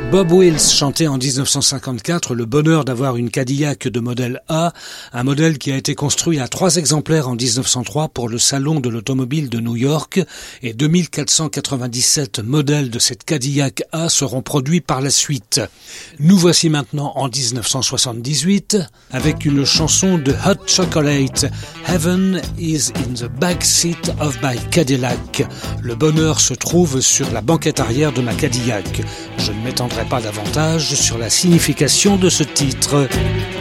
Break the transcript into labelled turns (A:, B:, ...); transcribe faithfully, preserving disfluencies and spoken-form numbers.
A: Bob Wills chantait en dix-neuf cent cinquante-quatre le bonheur d'avoir une Cadillac de modèle A, un modèle qui a été construit à trois exemplaires en dix-neuf cent trois pour le salon de l'automobile de New York, et deux mille quatre cent quatre-vingt-dix-sept modèles de cette Cadillac A seront produits par la suite. Nous voici maintenant en dix-neuf cent soixante-dix-huit avec une chanson de Hot Chocolate, Heaven is in the backseat of my Cadillac. Le bonheur se trouve sur la banquette arrière de ma Cadillac. Je ne m'étendrai pas davantage sur la signification de ce titre.